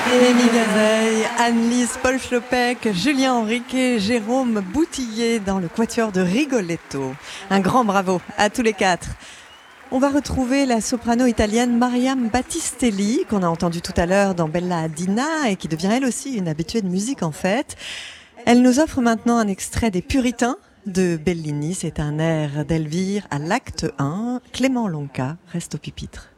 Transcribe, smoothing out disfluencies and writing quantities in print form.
Rémi Gazeille, Anne-Lise Paul Chopek, Julien Henriquet, Jérôme Boutillier dans le quatuor de Rigoletto. Un grand bravo à tous les quatre. On va retrouver la soprano italienne Mariam Battistelli, qu'on a entendue tout à l'heure dans Bella Adina et qui devient elle aussi une habituée de musique en fait. Elle nous offre maintenant un extrait des Puritains de Bellini. C'est un air d'Elvire à l'acte 1. Clément Lonca reste au pupitre.